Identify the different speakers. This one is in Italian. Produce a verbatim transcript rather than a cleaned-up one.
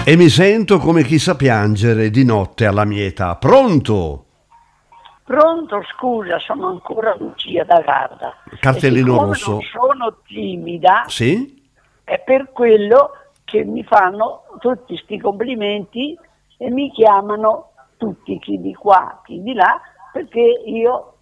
Speaker 1: E mi sento come chi sa piangere di notte alla mia età. Pronto?
Speaker 2: Pronto, scusa, sono ancora Lucia da Garda.
Speaker 1: Cartellino
Speaker 2: e
Speaker 1: rosso.
Speaker 2: Non sono timida,
Speaker 1: Sì?
Speaker 2: è per quello che mi fanno tutti sti complimenti e mi chiamano tutti chi di qua, chi di là, perché io